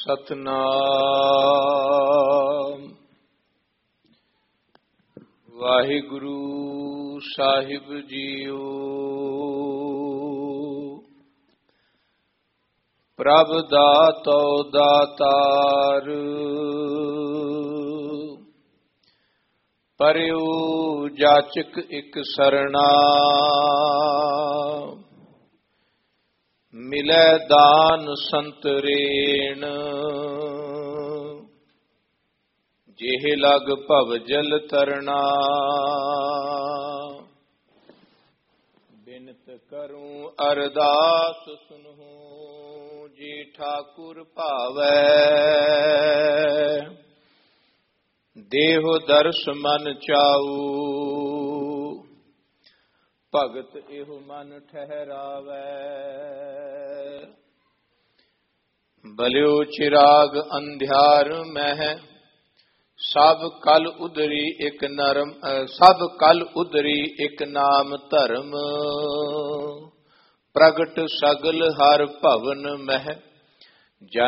ਸਤਨਾਮ। ਵਾਹਿਗੁਰੂ ਸਾਹਿਬ JIO. ਪ੍ਰਭ ਦਾਤੋ ਦਾਤਾਰ, ਪਰਿਉ ਜਾਚਕ ਇਕ ਸਰਣਾ। ਮਿਲੈ ਦਾਨ ਸੰਤਰੇਣ, ਜਿਹ ਲਗ ਭਵ ਜਲ ਤਰਣਾ। ਬਿਨਤ ਕਰੂੰ ਅਰਦਾਸ ਸੁਨਹੁ, ਜੀ ਠਾਕੁਰ ਭਾਵੈ। ਦੇਹੁ ਦਰਸ ਮਨ ਚਾਊ, ਭਗਤ ਇਹੋ ਮਨ ਠਹਿਰਾਵੈ। ਬਲਿਓ ਚਿਰਾਗ ਅੰਧਿਆਰ ਮਹਿ, ਸਭ ਕਲ ਉਦਰੀ ਇਕ ਨਰਮ, ਸਭ ਕਲ ਉਦਰੀ ਇਕ ਨਾਮ ਧਰਮ। ਪ੍ਰਗਟ ਸਗਲ ਹਰ ਭਵਨ ਮਹਿ,